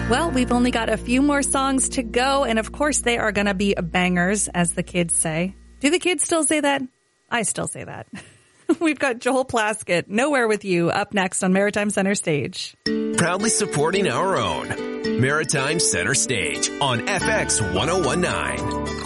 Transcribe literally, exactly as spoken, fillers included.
Well, we've only got a few more songs to go, and of course they are going to be bangers, as the kids say. Do the kids still say that? I still say that. We've got Joel Plaskett, Nowhere With You, up next on Maritime Center Stage. Proudly supporting our own Maritime Center Stage on F X one oh one nine.